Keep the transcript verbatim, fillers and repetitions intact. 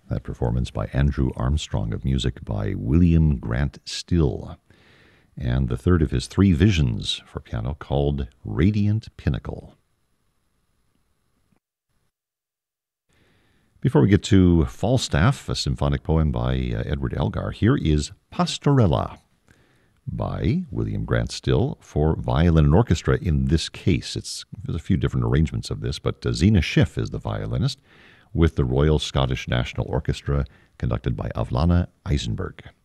That performance by Andrew Armstrong of music by William Grant Still. And the third of his three visions for piano called Radiant Pinnacle. Before we get to Falstaff, a symphonic poem by uh, Edward Elgar, here is Pastorella by William Grant Still for violin and orchestra in this case. It's, there's a few different arrangements of this, but uh, Zena Schiff is the violinist with the Royal Scottish National Orchestra conducted by Avlana Eisenberg.